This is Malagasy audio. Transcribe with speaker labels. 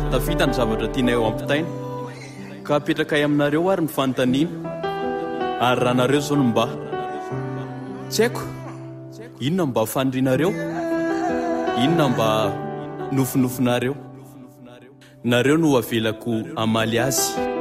Speaker 1: tafita ny zavatra tianay eo ampitaina ka apetrakay aminareo ary ny fanontaniana ary raha nareo zao no mba tsy haiko inona mba fanindrinareo, inona mba nofinofinareo, nareo no avelako amaly azy.